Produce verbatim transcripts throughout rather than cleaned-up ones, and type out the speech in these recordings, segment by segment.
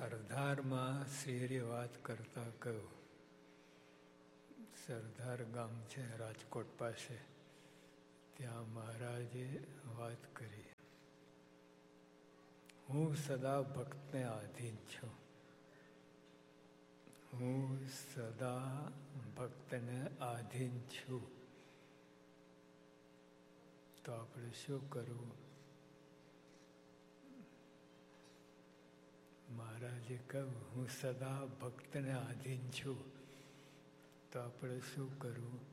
સરદારમાં શ્રીહરિએ વાત કરતા કહ્યું, સરદાર ગામ છે રાજકોટ પાસે, ત્યાં મહારાજે વાત કરી, હું સદા ભક્તને આધીન છું. હું સદા ભક્તને આધીન છું. તો આપણે શું કરવું? મહારાજે કહ્યું, હું સદા ભક્તને આધીન છું. તો આપણે શું કરવું?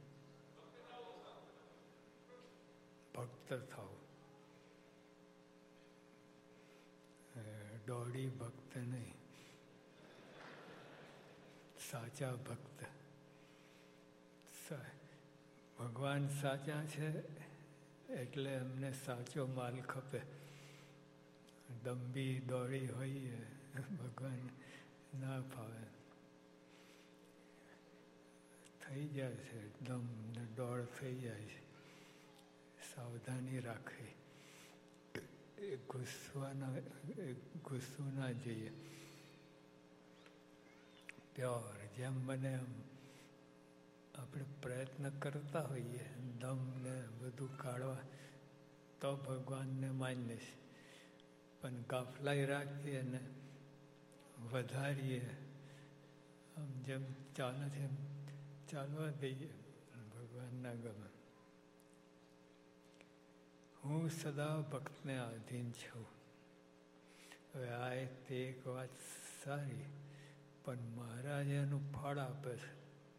ભક્ત થાવ. દોડી ભક્ત નહીં, સાચા ભક્ત. ભગવાન સાચા છે એટલે એમને સાચો માલ ખપે. દંભી દોડી હોઈએ ભગવાન ના ફાવે. થઈ જાય છે, દમ ને દોડ થઈ જાય છે. સાવધાની રાખવી. એ ગુસ્સાના ગુસ્સો ના જઈએ. પ્યોર જેમ બને એમ આપણે પ્રયત્ન કરતા હોઈએ દમ ને બધું કાઢવા, તો ભગવાનને માન્ય છે. પણ ગાફલાઈ રાખીએ ને વધારીએ, આમ જેમ ચાલે છે એમ ચાલવા દઈએ, ભગવાન ના ગમે. હું સદા ભક્તને આધીન છું. હવે આ એક વાત સારી, પણ મહારાજ એનું ફળ આપે છે.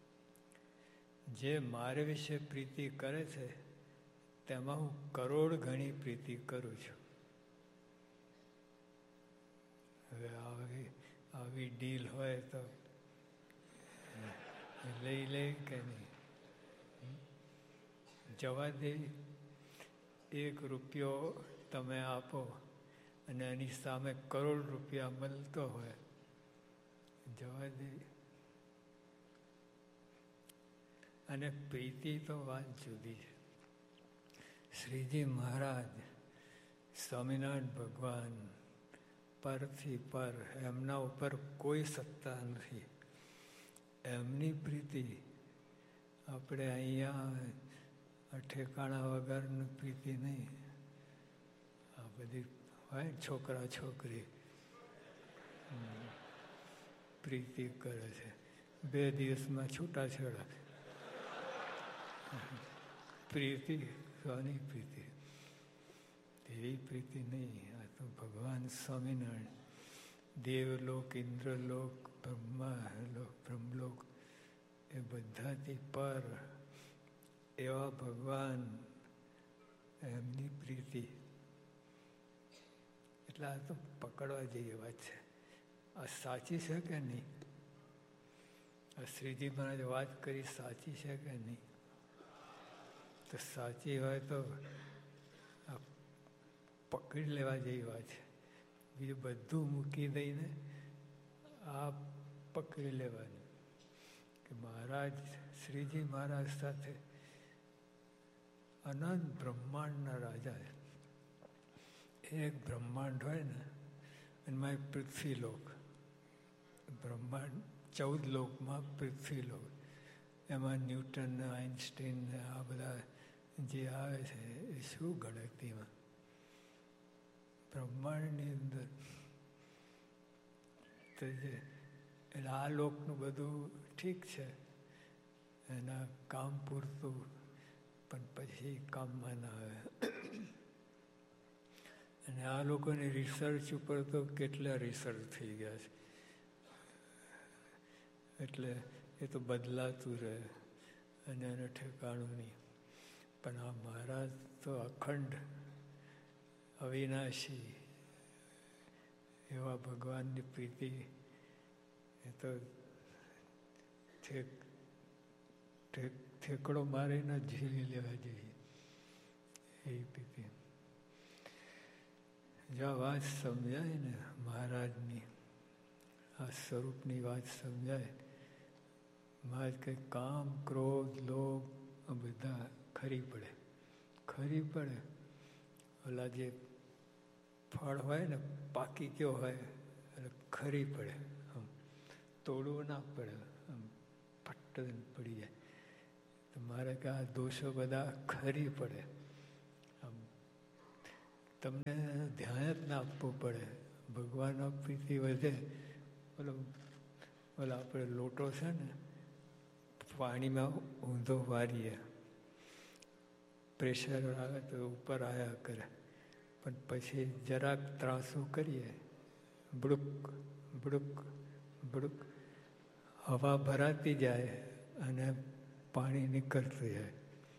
જે મારે વિશે પ્રીતિ કરે છે તેમાં હું કરોડ ગણી પ્રીતિ કરું છું. હવે આવી આવી ડીલ હોય તો લઈ લે કે નહીં? જવા દે. એક રૂપિયો તમે આપો અને એની સામે કરોડ રૂપિયા મળતો હોય, જવા દે. અને પ્રીતિ તો વાત જુદી છે. શ્રીજી મહારાજ, સ્વામિનારાયણ ભગવાન પરથી પર, એમના ઉપર કોઈ સત્તા નથી. એમની પ્રીતિ આપણે અહીંયા ઠેકાણા વગરની પ્રીતિ નહીં. આ બધી હોય છોકરા છોકરી પ્રીતિ કરે છે, બે દિવસમાં છૂટાછેડા. પ્રીતિ કોની પ્રીતિ? એવી પ્રીતિ નહીં. આ તો ભગવાન સ્વામિનારાયણ, દેવલોક, ઇન્દ્રલોક, બ્રહ્માલોક, બ્રહ્મલોક, એ બધાથી પર એવા ભગવાન, એમની પ્રીતિ. એટલે આ તો પકડવા જેવી વાત છે. આ સાચી છે કે નહીં? આ શ્રીજી મહારાજ વાત કરી સાચી છે કે નહીં? તો સાચી હોય તો આ પકડી લેવા જેવી વાત છે. બીજું બધું મૂકી દઈને આ પકડી લેવાનું કે મહારાજ, શ્રીજી મહારાજ સાથે અનંત બ્રહ્માંડના રાજા. એક બ્રહ્માંડ હોય ને એમાં એક પૃથ્વીલોક. બ્રહ્માંડ ચૌદ લોકમાં પૃથ્વીલોક. એમાં ન્યૂટન ને આઇન્સ્ટાઈન ને આ બધા જે આવે છે એ શું ગણતરીમાં? બ્રહ્માંડની અંદર તો જે એટલે આ લોકનું બધું ઠીક છે, એના કામ પૂરતું, પણ પછી કામમાં ના આવે. અને આ લોકોની રિસર્ચ ઉપર તો કેટલા રિસર્ચ થઈ ગયા છે. એટલે એ તો બદલાતું રહે અને એને ઠેકાણું નહીં. પણ આ મહારાજ તો અખંડ અવિનાશી એવા ભગવાનની પ્રીતિ, એ તો ઠેક ઠેક ઠેકડો મારીને ઝીલી લેવા જોઈએ એ પ્રીતિ. જો આ વાત સમજાય ને મહારાજની, આ સ્વરૂપની વાત સમજાય, મહારાજ કંઈ કામ, ક્રોધ, લોભ આ બધા ખરી પડે. ખરી પડે. ઓલા જે ફળ હોય ને પાકી ગયો હોય એટલે ખરી પડે, આમ તોડવું ના પડે, આમ ફટ પડી જાય. તો મારે કે આ દોષો બધા ખરી પડે, આમ તમને ધ્યાન જ ના આપવું પડે. ભગવાનનો પ્રીતિ વધે. બોલો બોલો આપણે લોટો છે ને પાણીમાં ઊંધો વારીએ, પ્રેશર આવે તો ઉપર આવ્યા કરે, પણ પછી જરાક ત્રાસું કરીએ, બુડુક બુડુક બુડુક હવા ભરાતી જાય અને પાણી નીકળતું જાય,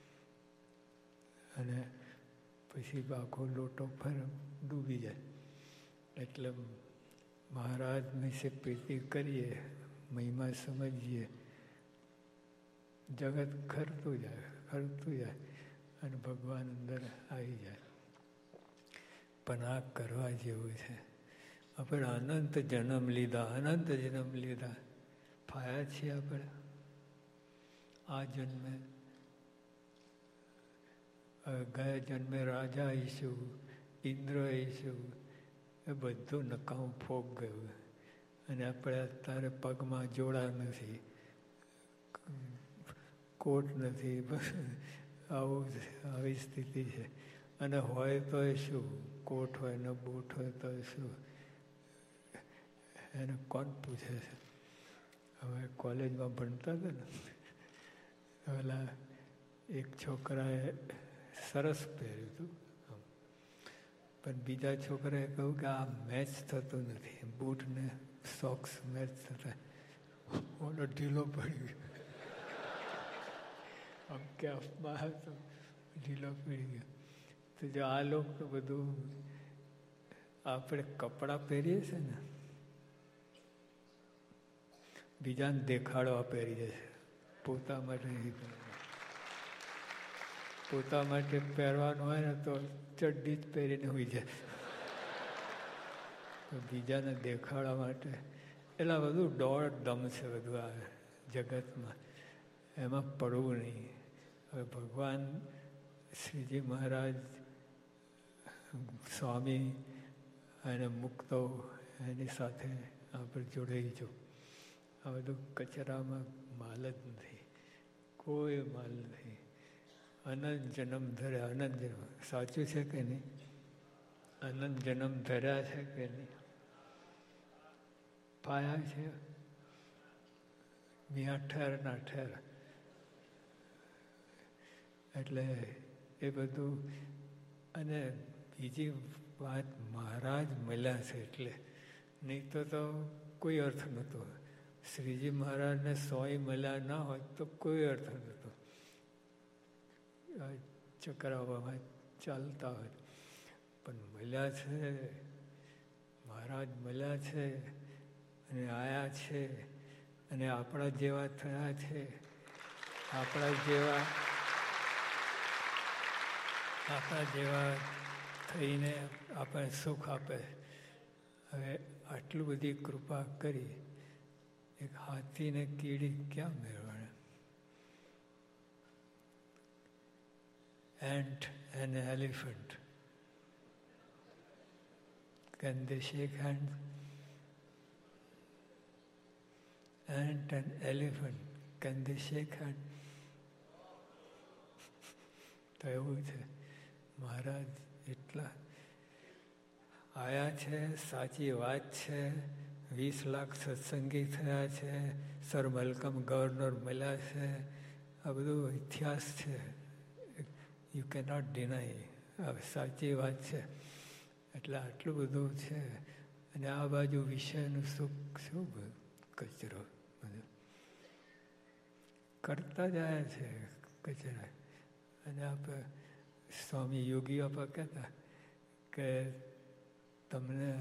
અને પછી આખો લોટો ફર ડૂબી જાય. એટલે મહારાજ વિશે પ્રીતિ કરીએ, મહિમા સમજીએ, જગત ખરતું જાય ખરતું જાય અને ભગવાન અંદર આવી જાય. પણ આ કરવા જેવું છે. આપણે અનંત જન્મ લીધા, અનંત જન્મ લીધા, ફાયા છીએ આપણે. આ જન્મે ગયા જન્મે રાજા આવીશું, ઇન્દ્ર આવીશું, એ બધું નકામું ફોગ ગયું. અને આપણે અત્યારે પગમાં જોડા નથી, કોટ નથી, બસ આવું આવી સ્થિતિ છે. અને હોય તો એ શું, કોટ હોય ને બૂટ હોય તો એ શું, એને કોણ પૂછે છે? હવે કોલેજમાં ભણતા હતા ને, ઓલા એક છોકરાએ સરસ પહેર્યું હતું, પણ બીજા છોકરાએ કહ્યું કે આ મેચ થતું નથી, બૂટ ને સોક્સ મેચ થતા. ઓલો ઢીલો પડી ગયો, આમ કેફમાં હતો, ઢીલો પડી ગયો. તો જો આ લોકો બધું આપણે કપડાં પહેરીએ છીએ ને, બીજાને દેખાડવા પહેરીએ છીએ, પોતા માટે નહીં પહેરવા. પોતા માટે પહેરવાનું હોય ને તો ચડ્ડી જ પહેરીને હોઈ જાય, તો બીજાને દેખાડવા માટે એટલે બધું દોડ દમ છે બધું આ જગતમાં. એમાં પડવું નહીં. હવે ભગવાન શ્રીજી મહારાજ, સ્વામી અને મુક્તો એની સાથે આપણે જોડાઈ જો. આ બધું કચરામાં માલ જ નથી, કોઈ માલ નથી. અનંત જન્મ ધર્યા, અનંત જન્મ. સાચું છે કે નહીં? અનંત જન્મ ધર્યા છે કે નહીં? પાયા છે. મિયાં ઠેર ના ઠેર. એટલે એ બધું. અને બીજી વાત, મહારાજ મળ્યા છે એટલે, નહીં તો તો કોઈ અર્થ નહોતો. શ્રીજી મહારાજને સોય મળ્યા ના હોય તો કોઈ અર્થ નહોતો. ચક્રાવામાં ચાલતા હોય, પણ મળ્યા છે, મહારાજ મળ્યા છે અને આયા છે, અને આપણા જેવા થયા છે. આપણા જેવા આપણા જેવા થઈને આપણને સુખ આપે. હવે આટલું બધી કૃપા કરી, એક હાથીને કીડી ક્યાં મેળવાના? Ant and elephant, can they shake hands? Ant and elephant, can they shake hands? તો એવું છે. મહારાજ એટલા આયા છે, સાચી વાત છે. વીસ લાખ સત્સંગી થયા છે, સર મલકમ ગવર્નર મળ્યા છે. આ બધું ઇતિહાસ છે. You cannot deny. હવે સાચી વાત છે. એટલે આટલું બધું છે. અને આ બાજુ વિષયનું સુખ શું કચરો બધું કરતા જાય છે, કચરા. અને આપણે સ્વામી યોગી બાપા કહેતા કે તમને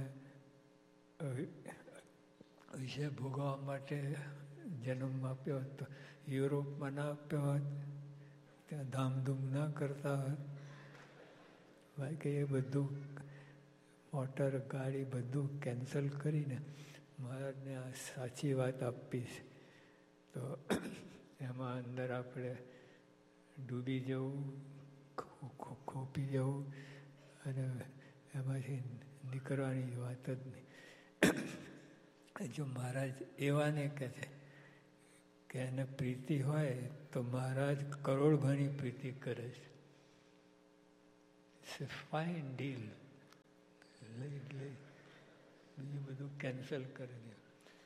વિષય ભોગવવા માટે જન્મ આપ્યો હતો, યુરોપમાં ના આપ્યો હોત, ત્યાં ધામધૂમ ના કરતા હોત, ભાઈ કે એ બધું મોટર ગાડી બધું કેન્સલ કરીને મહારાજને આ સાચી વાત આપી છે. તો એમાં અંદર આપણે ડૂબી જવું, ખોપી જવું અને એમાંથી નીકળવાની વાત જ નહીં. જો મહારાજ એવાને કહે છે કે એને પ્રીતિ હોય તો મહારાજ કરોડ ગણી પ્રીતિ કરે છે. It's A fine deal. લઈ લઈ બીજું બધું કેન્સલ કરી દે.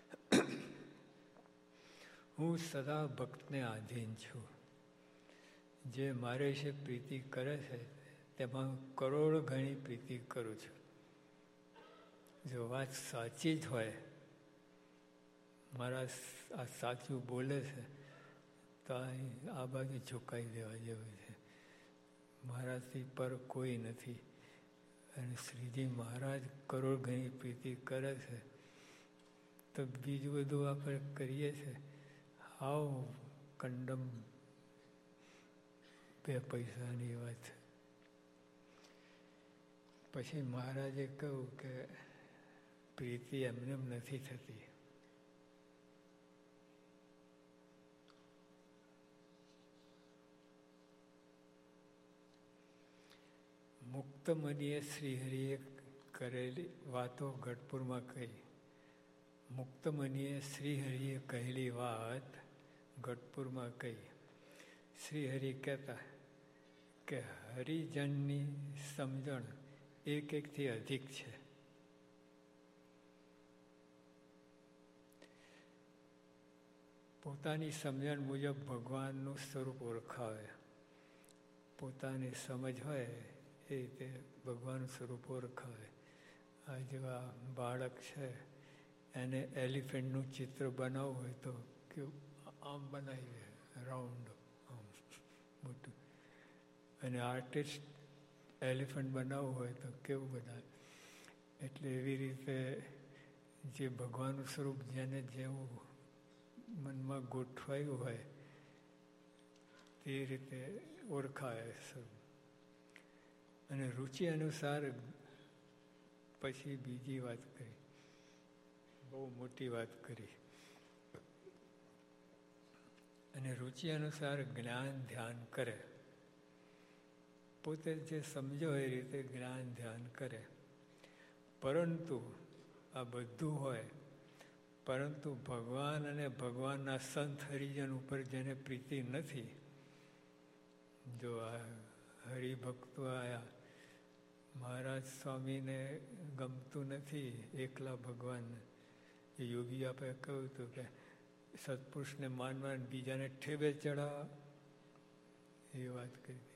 હું સદા ભક્તને આધીન છું. જે મારે વિશે પ્રીતિ કરે છે તેમાં કરોડ ગણી પ્રીતિ કરું છું. જો વાત સાચી જ હોય, મારા આ સાચું બોલે છે તો આ બાજુ ઝુકાઈ દેવા જેવું છે. મારાથી પર કોઈ નથી. અને શ્રીજી મહારાજ કરોડ ગણી પ્રીતિ કરે છે તો બીજું બધું આપણે કરીએ છીએ હાવ કંડમ બે પૈસાની વાત. પછી મહારાજે કહ્યું કે પ્રીતિ એમને એમ નથી થતી. મુક્ત મનીએ શ્રીહરિએ કરેલી વાતો ગઢપુરમાં કહી. મુક્ત મનીએ શ્રીહરિએ કહેલી વાત ગઢપુરમાં કહી. શ્રીહરિ કહેતા કે હરિજનની સમજણ એક એકથી અધિક છે. પોતાની સમજણ મુજબ ભગવાનનું સ્વરૂપ ઓળખાવે. પોતાની સમજ હોય એ રીતે ભગવાનનું સ્વરૂપ ઓળખાવે. આ જેવા બાળક છે એને એલિફન્ટનું ચિત્ર બનાવવું હોય તો કેવું આમ બનાવી દે, રાઉન્ડ આમ મોટું. અને આર્ટિસ્ટ એલિફન્ટ બનાવવું હોય તો કેવું બનાવે. એટલે એવી રીતે જે ભગવાનનું સ્વરૂપ જેને જેવું મનમાં ગોઠવાયું હોય તે રીતે ઓળખાય સ્વરૂપ. અને રુચિ અનુસાર પછી બીજી વાત કરી, બહુ મોટી વાત કરી. અને રુચિ અનુસાર જ્ઞાન ધ્યાન કરે. પોતે જે સમજો એ રીતે જ્ઞાન ધ્યાન કરે. પરંતુ આ બધું હોય, પરંતુ ભગવાન અને ભગવાનના સંત હરિજન ઉપર જેને પ્રીતિ નથી, જો આ હરિભક્તો આયા, મહારાજ સ્વામીને ગમતું નથી એકલા ભગવાનને. એ યોગી આપણે કહ્યું હતું કે સત્પુરુષને માન માન બીજાને ઠેબે ચડાવવા, એ વાત કરી હતી.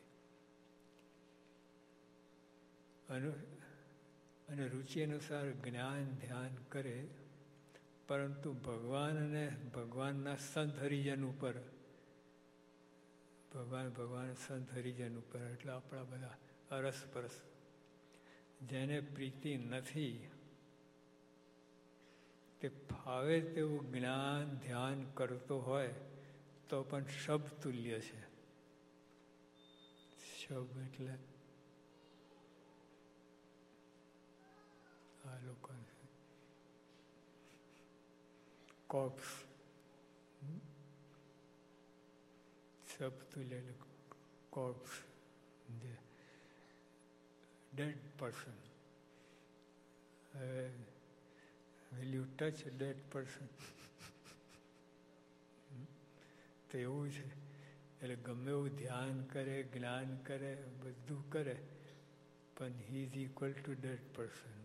અનુ અને રુચિ અનુસાર જ્ઞાન ધ્યાન કરે, પરંતુ ભગવાન અને ભગવાનના સંત હરિજન ઉપર, ભગવાન ભગવાન સંત હરિજન ઉપર એટલે આપણા બધા અરસપરસ જેને પ્રીતિ નથી, તે ફાવે તેવું જ્ઞાન ધ્યાન કરતો હોય તો પણ શબ તુલ્ય છે. શબ એટલે આ લોકો કોપ્સ, શબ તુલ્ય કોપ્સ, જે dead person. Uh, will you touch a dead person? તો એવું છે. એટલે ગમે એવું ધ્યાન કરે, જ્ઞાન કરે, બધું કરે, પણ he is equal to dead person.